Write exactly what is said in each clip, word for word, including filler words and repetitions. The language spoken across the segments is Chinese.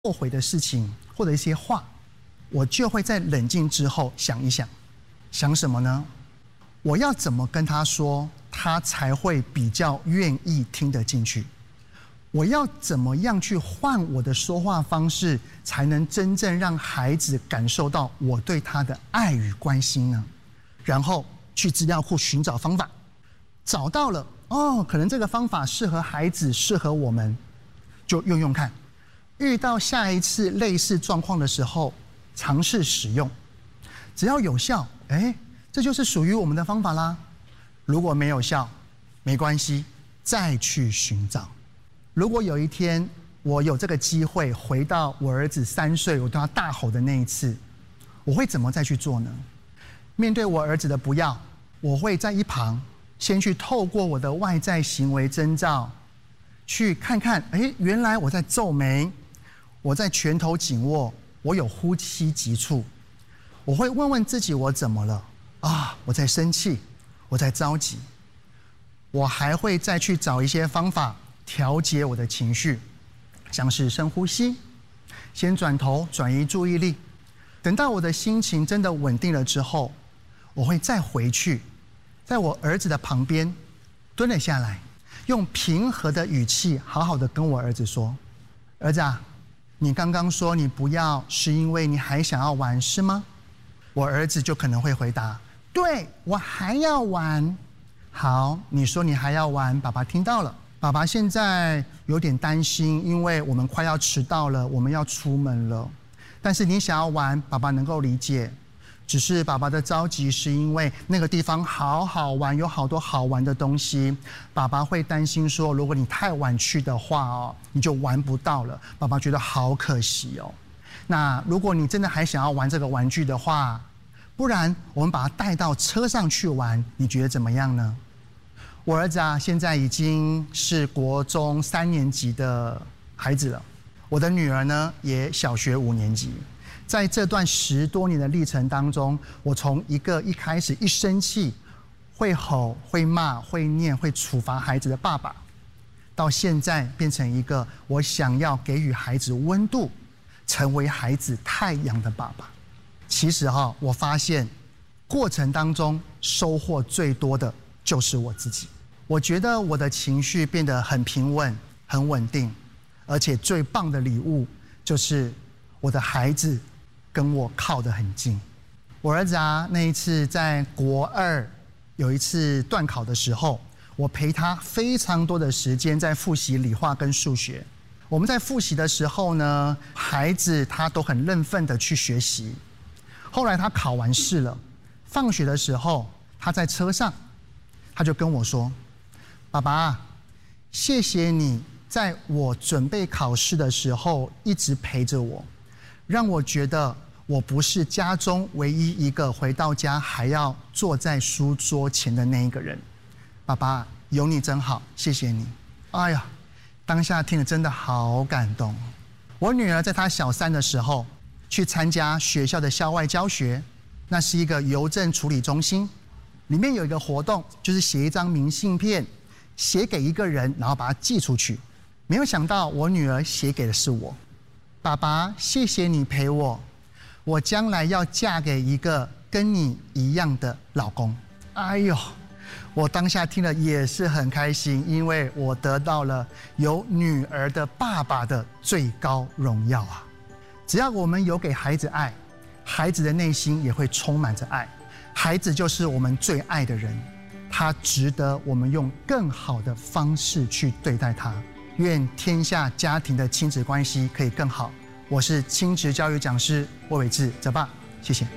后悔的事情或者一些话，我就会在冷静之后想一想，想什么呢？我要怎么跟他说，他才会比较愿意听得进去？我要怎么样去换我的说话方式，才能真正让孩子感受到我对他的爱与关心呢？然后去资料库寻找方法，找到了，哦，可能这个方法适合孩子，适合我们，就用用看。遇到下一次类似状况的时候，尝试使用，只要有效，哎，这就是属于我们的方法啦。如果没有效，没关系，再去寻找。如果有一天我有这个机会回到我儿子三岁，我对他大吼的那一次，我会怎么再去做呢？面对我儿子的不要，我会在一旁先去透过我的外在行为征兆，去看看，哎，原来我在皱眉，我在拳头紧握，我有呼吸急促，我会问问自己我怎么了啊？我在生气，我在着急，我还会再去找一些方法调节我的情绪，像是深呼吸，先转头转移注意力，等到我的心情真的稳定了之后，我会再回去，在我儿子的旁边蹲了下来，用平和的语气好好的跟我儿子说：儿子啊，你刚刚说你不要是因为你还想要玩是吗？我儿子就可能会回答：对，我还要玩。好，你说你还要玩，爸爸听到了。爸爸现在有点担心，因为我们快要迟到了，我们要出门了。但是你想要玩，爸爸能够理解。只是爸爸的着急是因为那个地方好好玩，有好多好玩的东西。爸爸会担心说，如果你太晚去的话哦，你就玩不到了。爸爸觉得好可惜哦。那如果你真的还想要玩这个玩具的话，不然我们把它带到车上去玩，你觉得怎么样呢？我儿子啊，现在已经是国中三年级的孩子了。我的女儿呢，也小学五年级。在这段十多年的历程当中，我从一个一开始一生气会吼、会骂、会念、会处罚孩子的爸爸，到现在变成一个我想要给予孩子温度，成为孩子太阳的爸爸。其实哈，我发现过程当中收获最多的就是我自己。我觉得我的情绪变得很平稳、很稳定，而且最棒的礼物就是我的孩子跟我靠得很近。我儿子啊，那一次在国二有一次段考的时候，我陪他非常多的时间在复习理化跟数学。我们在复习的时候呢，孩子他都很认份的去学习。后来他考完试了，放学的时候他在车上，他就跟我说：爸爸，谢谢你在我准备考试的时候一直陪着我，让我觉得我不是家中唯一一个回到家还要坐在书桌前的那一个人。爸爸，有你真好，谢谢你。哎呀，当下听了真的好感动。我女儿在她小三的时候去参加学校的校外教学，那是一个邮政处理中心，里面有一个活动，就是写一张明信片，写给一个人，然后把它寄出去。没有想到我女儿写给的是我。爸爸，谢谢你陪我，我将来要嫁给一个跟你一样的老公。哎呦，我当下听了也是很开心，因为我得到了有女儿的爸爸的最高荣耀啊！只要我们有给孩子爱，孩子的内心也会充满着爱。孩子就是我们最爱的人，他值得我们用更好的方式去对待他。愿天下家庭的亲子关系可以更好。我是亲职教育讲师魏伟志泽爸，谢谢。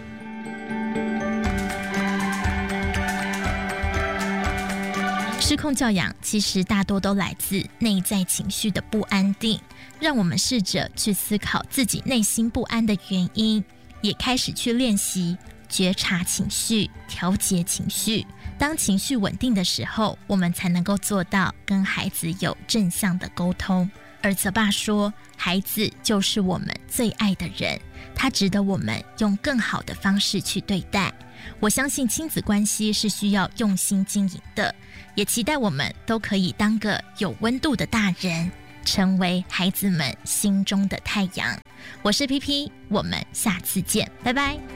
失控教养其实大多都来自内在情绪的不安定，让我们试着去思考自己内心不安的原因，也开始去练习觉察情绪、调节情绪。当情绪稳定的时候，我们才能够做到跟孩子有正向的沟通。而泽爸说，孩子就是我们最爱的人，他值得我们用更好的方式去对待。我相信亲子关系是需要用心经营的，也期待我们都可以当个有温度的大人， 成为孩子们心中的太阳。我是 P P， 我们下次见，拜拜。